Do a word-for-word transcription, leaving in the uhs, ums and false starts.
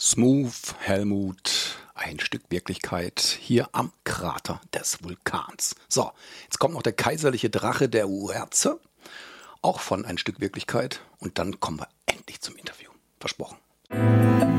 Smooth Helmut, ein Stück Wirklichkeit hier am Krater des Vulkans. So, jetzt kommt noch der kaiserliche Drache der Uerze, auch von ein Stück Wirklichkeit. Und dann kommen wir endlich zum Interview. Versprochen.